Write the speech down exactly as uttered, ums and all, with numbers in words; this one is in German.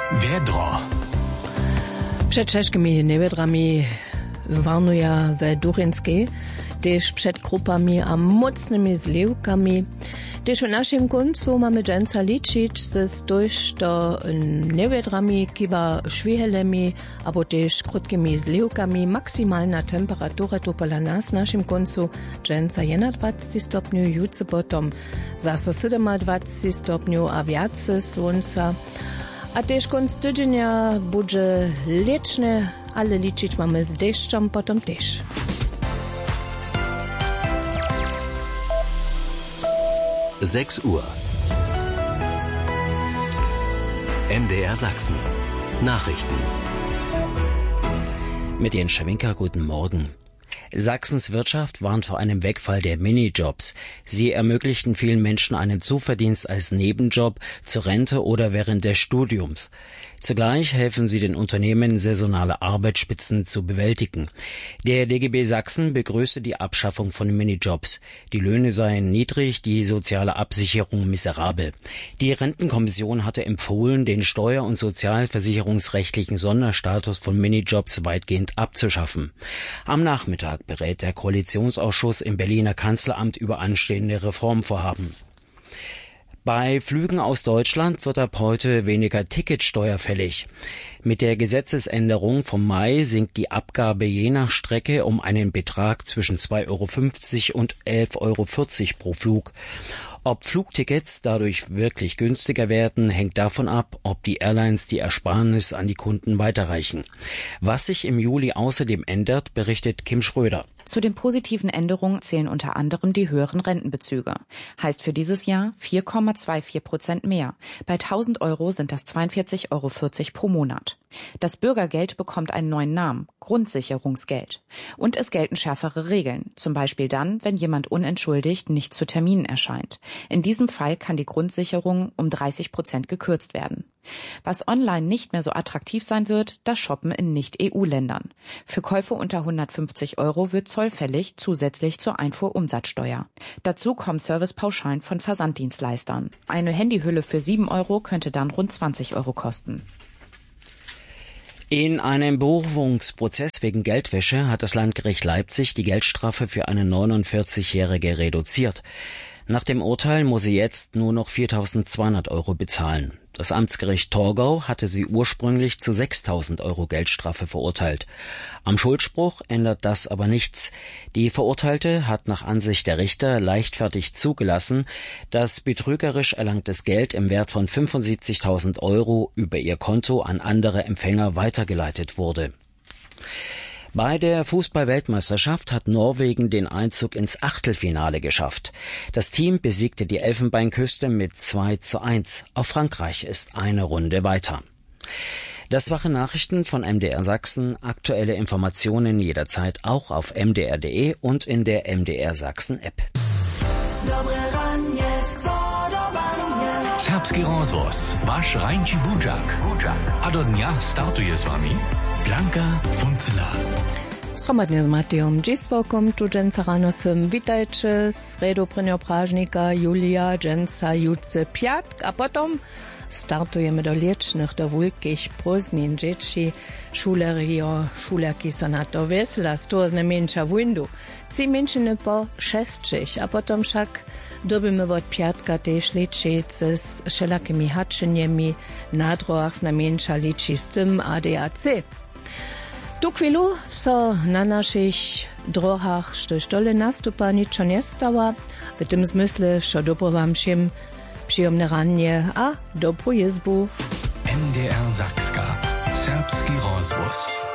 Vedro. Przed ciężkimi niewiadrami warnuja we Durinskiej, też przed grupami a mocnymi zliwkami. Też w naszym końcu mamy dżęca liczyć z dość do niewiadrami, kiba szwihelemi, albo też krótkimi zliwkami. Maksymalna temperatura tu pola nas w naszym końcu dżęca dwadzieścia stopniu, jutro potom zase dwadzieścia stopniu, a więcej słońca. A też koniec tygodnia będzie leczny, ale liczyć mamy z deszczem potom też. sechs Uhr. M D R Sachsen. Nachrichten. Mit Jens Schawinka, guten Morgen. Sachsens Wirtschaft warnt vor einem Wegfall der Minijobs. Sie ermöglichten vielen Menschen einen Zuverdienst als Nebenjob, zur Rente oder während des Studiums. Zugleich helfen sie den Unternehmen, saisonale Arbeitsspitzen zu bewältigen. Der D G B Sachsen begrüße die Abschaffung von Minijobs. Die Löhne seien niedrig, die soziale Absicherung miserabel. Die Rentenkommission hatte empfohlen, den steuer- und sozialversicherungsrechtlichen Sonderstatus von Minijobs weitgehend abzuschaffen. Am Nachmittag berät der Koalitionsausschuss im Berliner Kanzleramt über anstehende Reformvorhaben. Bei Flügen aus Deutschland wird ab heute weniger Ticketsteuer fällig. Mit der Gesetzesänderung vom Mai sinkt die Abgabe je nach Strecke um einen Betrag zwischen zwei Euro fünfzig und elf Euro vierzig pro Flug. Ob Flugtickets dadurch wirklich günstiger werden, hängt davon ab, ob die Airlines die Ersparnis an die Kunden weiterreichen. Was sich im Juli außerdem ändert, berichtet Kim Schröder. Zu den positiven Änderungen zählen unter anderem die höheren Rentenbezüge. Heißt für dieses Jahr vier Komma vierundzwanzig Prozent mehr. Bei tausend Euro sind das zweiundvierzig Euro vierzig pro Monat. Das Bürgergeld bekommt einen neuen Namen, Grundsicherungsgeld. Und es gelten schärfere Regeln, zum Beispiel dann, wenn jemand unentschuldigt nicht zu Terminen erscheint. In diesem Fall kann die Grundsicherung um dreißig Prozent gekürzt werden. Was online nicht mehr so attraktiv sein wird, das Shoppen in Nicht-E U-Ländern. Für Käufe unter hundertfünfzig Euro wird Zoll fällig, zusätzlich zur Einfuhrumsatzsteuer. Dazu kommen Servicepauschalen von Versanddienstleistern. Eine Handyhülle für sieben Euro könnte dann rund zwanzig Euro kosten. In einem Berufungsprozess wegen Geldwäsche hat das Landgericht Leipzig die Geldstrafe für eine neunundvierzigjährige reduziert. Nach dem Urteil muss sie jetzt nur noch viertausendzweihundert Euro bezahlen. Das Amtsgericht Torgau hatte sie ursprünglich zu sechstausend Euro Geldstrafe verurteilt. Am Schuldspruch ändert das aber nichts. Die Verurteilte hat nach Ansicht der Richter leichtfertig zugelassen, dass betrügerisch erlangtes Geld im Wert von fünfundsiebzigtausend Euro über ihr Konto an andere Empfänger weitergeleitet wurde. Bei der Fußball-Weltmeisterschaft hat Norwegen den Einzug ins Achtelfinale geschafft. Das Team besiegte die Elfenbeinküste mit zwei zu eins. Auch Frankreich ist eine Runde weiter. Das waren Nachrichten von M D R Sachsen. Aktuelle Informationen jederzeit auch auf m d r punkt d e und in der M D R Sachsen App. Serbski rozvoz, vaš Rajnči Budžak. A do dňa startuje s vami Blanka Funzela. Sromadnie z Matejom Dziswokom, tu dżęca rano sem witajcie z redu prynio prażnika Julia dżęca jutce piatk, a potom startujemy do liecznych, do wulkich prózdnin dzieci, szulerio, szulerki są na to wesela, sto znamienča windu, ci mężczyzny po sześćdziesiąt, a potom však dobimy od piatka też liczyć z wszelakimi haczeniami, na drogach znamienča liczyć z tym A D A C. Tu chwilu so na naszych drogach sztole nastupa niczo nie stała, w tym zmysle, że dobro wam všem przyjemne ranie, a dobrą jezbu. M D R Sakska. Serbski rozvoz.